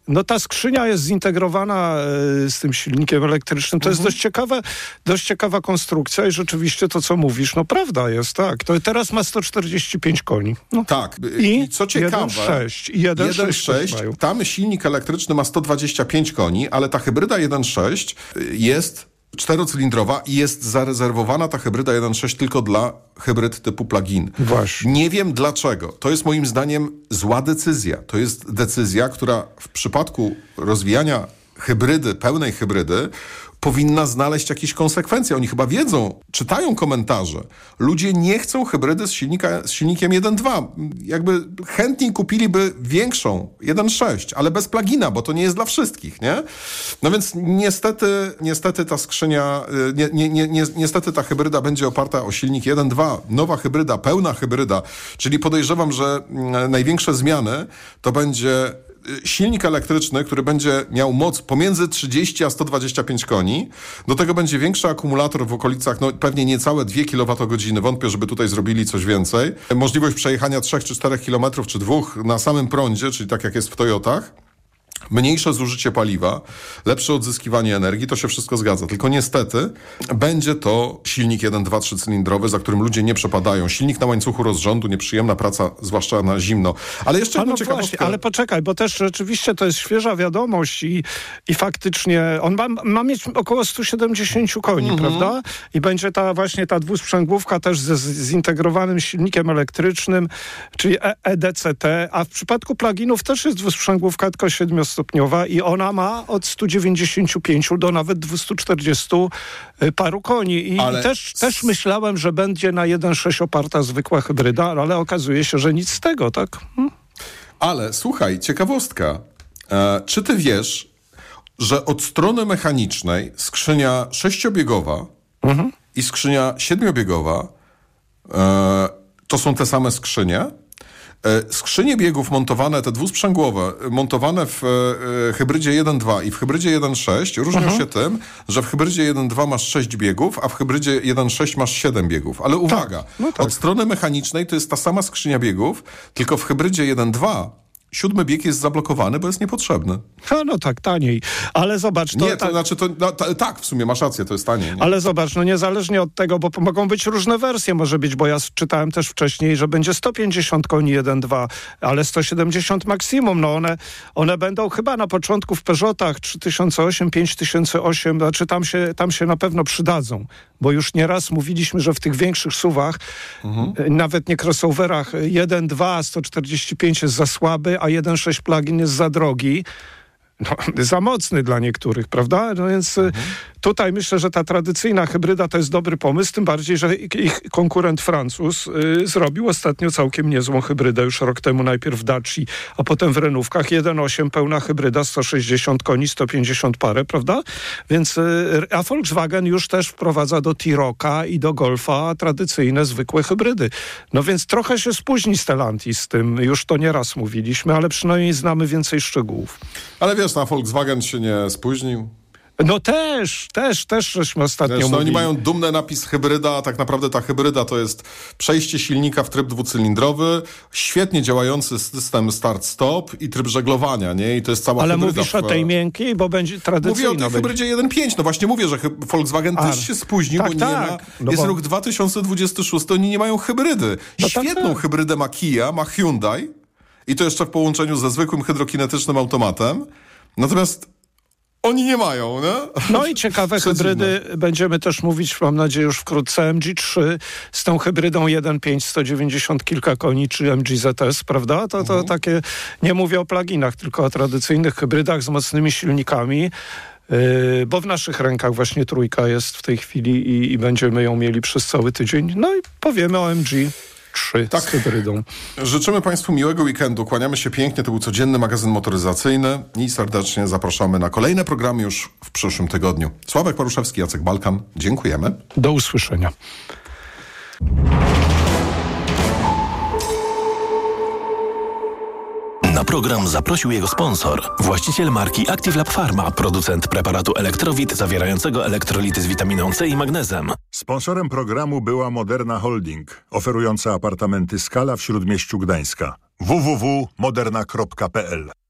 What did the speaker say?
No ta skrzynia jest zintegrowana z tym silnikiem elektrycznym. To jest dość ciekawa konstrukcja i rzeczywiście to, co mówisz, no prawda jest, tak. To teraz ma 145 koni. No. Tak. I co ciekawe, 1.6 i 1.6 tam silnik elektryczny ma 125 koni, ale ta hybryda 1.6 jest czterocylindrowa i jest zarezerwowana ta hybryda 1.6 tylko dla hybryd typu plug-in. Właśnie. Nie wiem dlaczego. To jest moim zdaniem zła decyzja. To jest decyzja, która w przypadku rozwijania hybrydy, pełnej hybrydy, powinna znaleźć jakieś konsekwencje. Oni chyba wiedzą, czytają komentarze. Ludzie nie chcą hybrydy z silnikiem 1.2. Jakby chętniej kupiliby większą 1.6, ale bez plugina, bo to nie jest dla wszystkich, nie? No więc niestety ta skrzynia, niestety ta hybryda będzie oparta o silnik 1.2. Nowa hybryda, pełna hybryda, czyli podejrzewam, że największe zmiany to będzie silnik elektryczny, który będzie miał moc pomiędzy 30 a 125 koni. Do tego będzie większy akumulator w okolicach, no pewnie niecałe 2 kWh. Wątpię, żeby tutaj zrobili coś więcej. Możliwość przejechania 3 czy 4 km, czy 2 na samym prądzie, czyli tak jak jest w Toyotach. Mniejsze zużycie paliwa, lepsze odzyskiwanie energii, to się wszystko zgadza. Tylko niestety będzie to silnik 1.2 trzycylindrowy, za którym ludzie nie przepadają. Silnik na łańcuchu rozrządu, nieprzyjemna praca, zwłaszcza na zimno. Ale jeszcze jedna ciekawostka. Właśnie, ale poczekaj, bo też rzeczywiście to jest świeża wiadomość i faktycznie on ma mieć około 170 koni, prawda? I będzie ta dwusprzęgłówka też ze zintegrowanym silnikiem elektrycznym, czyli EDCT, a w przypadku pluginów też jest dwusprzęgłówka, tylko 7-stopniowa i ona ma od 195 do nawet 240 paru koni. I też myślałem, że będzie na 1.6 oparta zwykła hybryda, ale okazuje się, że nic z tego, tak? Ale słuchaj, ciekawostka. Czy ty wiesz, że od strony mechanicznej skrzynia 6-biegowa i skrzynia 7-biegowa to są te same skrzynie? Skrzynie biegów montowane, te dwusprzęgłowe, montowane w hybrydzie 1.2 i w hybrydzie 1.6 różnią się tym, że w hybrydzie 1.2 masz 6 biegów, a w hybrydzie 1.6 masz 7 biegów. Ale uwaga, od strony mechanicznej to jest ta sama skrzynia biegów, tylko w hybrydzie 1.2 7 bieg jest zablokowany, bo jest niepotrzebny. No tak, taniej. Ale zobacz... Tak, w sumie masz rację, to jest taniej. Nie? Ale zobacz, niezależnie od tego, bo mogą być różne wersje, może być, bo ja czytałem też wcześniej, że będzie 150 koni 1.2, ale 170 maksimum. No one będą chyba na początku w Peugeotach 3008, 5008, znaczy tam się na pewno przydadzą, bo już nieraz mówiliśmy, że w tych większych SUV-ach, nawet nie crossoverach, 1.2 145 jest za słaby, a 1.6 plug-in jest za drogi. Za mocny dla niektórych, prawda? No więc tutaj myślę, że ta tradycyjna hybryda to jest dobry pomysł, tym bardziej, że ich konkurent Francuz zrobił ostatnio całkiem niezłą hybrydę, już rok temu najpierw w Daci, a potem w Renówkach 1.8 pełna hybryda, 160 koni, 150 parę, prawda? Więc a Volkswagen już też wprowadza do T-Rocka i do Golfa tradycyjne, zwykłe hybrydy. No więc trochę się spóźni Stellantis z tym, już to nieraz mówiliśmy, ale przynajmniej znamy więcej szczegółów. Ale wiesz, na Volkswagen się nie spóźnił. No też żeśmy ostatnio mówili. Oni mają dumny napis hybryda, a tak naprawdę ta hybryda to jest przejście silnika w tryb dwucylindrowy, świetnie działający system start-stop i tryb żeglowania, nie? I to jest cała hybryda. Ale mówisz o tej miękkiej, bo będzie tradycyjna. Mówię o tej hybrydzie 1.5. No właśnie mówię, że Volkswagen też się spóźnił, bo nie ma... Jest rok 2026, oni nie mają hybrydy. Świetną hybrydę ma Kia, ma Hyundai i to jeszcze w połączeniu ze zwykłym hydrokinetycznym automatem. Natomiast oni nie mają, nie? No i ciekawe hybrydy będziemy też mówić, mam nadzieję, już wkrótce. MG3 z tą hybrydą 1.5, 190 kilka koni, czy MG ZS, prawda? To takie, nie mówię o pluginach, tylko o tradycyjnych hybrydach z mocnymi silnikami. Bo w naszych rękach właśnie trójka jest w tej chwili i będziemy ją mieli przez cały tydzień. No i powiemy o MG3 z hybrydą. Życzymy Państwu miłego weekendu. Kłaniamy się pięknie. To był codzienny magazyn motoryzacyjny i serdecznie zapraszamy na kolejne programy już w przyszłym tygodniu. Sławek Paruszewski, Jacek Balkan. Dziękujemy. Do usłyszenia. Na program zaprosił jego sponsor, właściciel marki Active Lab Pharma, producent preparatu Elektrowit zawierającego elektrolity z witaminą C i magnezem. Sponsorem programu była Moderna Holding, oferująca apartamenty Skala w Śródmieściu Gdańska. www.moderna.pl